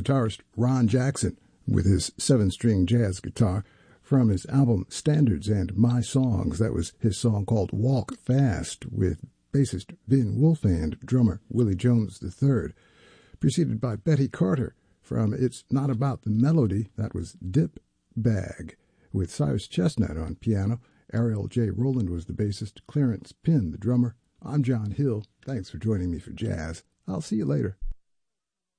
guitarist Ron Jackson with his 7-string jazz guitar from his album Standards and My Songs. That was his song called Walk Fast with bassist Vin Wolf and drummer Willie Jones III, preceded by Betty Carter from It's Not About the Melody. That was Dip Bag with Cyrus Chestnut on piano. Ariel J. Rowland was the bassist, Clarence Pinn the drummer. I'm John Hill. Thanks for joining me for jazz. I'll see you later.